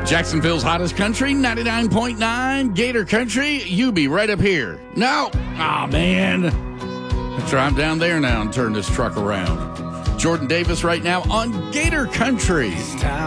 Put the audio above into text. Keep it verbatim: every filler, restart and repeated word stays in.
Jacksonville's hottest country, ninety-nine point nine Gator Country. You be right up here. No. Aw, oh, man. Let's drive down there now and turn this truck around. Jordan Davis right now on Gator Country.